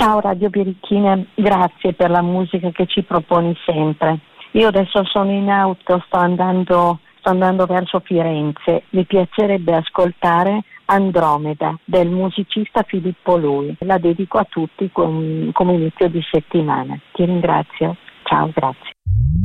Ciao Radio Birichina, grazie per la musica che ci proponi sempre. Io adesso sono in auto, sto andando verso Firenze. Mi piacerebbe ascoltare Andromeda del musicista Filippo Lui. La dedico a tutti come inizio di settimana. Ti ringrazio. Ciao, grazie.